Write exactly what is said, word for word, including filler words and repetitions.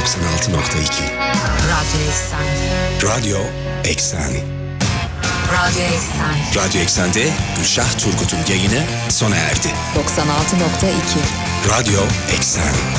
doksan altı nokta iki. Radyo Eksen. Radyo Eksen. Radyo Eksen. Radyo Eksen'de Gülşah Turgut'un yayını sona erdi. doksan altı nokta iki. Radyo Eksen.